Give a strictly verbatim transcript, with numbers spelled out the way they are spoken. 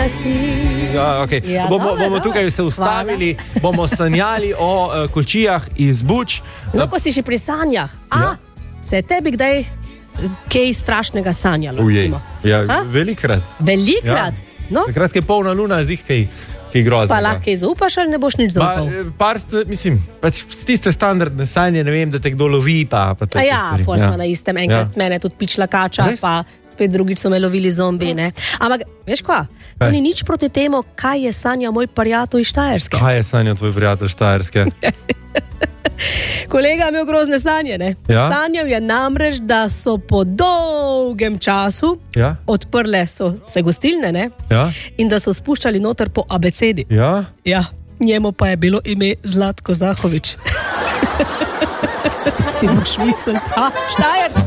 si. Ja, okay. Ja, bomo, dobre, bomo tukaj dobre. se ustavili, Hvala. Bomo sanjali o uh, kočijah iz buč. No, ko si še pri sanjah. A, ja. Se je tebi kdaj kaj strašnega sanjalo? Ujej, ja, Ha? velikrat. Velikrat? Ja. No? Takrat, ko je polna luna, zih kaj, kaj groznega. Pa lahko kaj zaupaš ali ne boš nič Pa, zaupal? eh, par, st- mislim, pač tiste standardne sanje, ne vem, da te kdo lovi, pa, pa A ja, pol smo na istem, enkrat Ja. mene tudi pičla kača, Res? pa spet drugič so me lovili zombi, ne. Ampak, veš kva, to Kaj? ni nič proti temu, kaj je sanja moj prijatelj iz Štajerske. Kaj je sanjal tvoj prijatelj Štajerske? Kolega je imel grozne sanje, ne. Ja? Sanjal je namreč, da so po dolgem času Ja? odprle so se gostilne, ne, Ja? in da so spuščali noter po abecedi. Ja? Ja, njemu pa je bilo ime Zlatko Zahovič. Si boš mislil, ta Štajerc.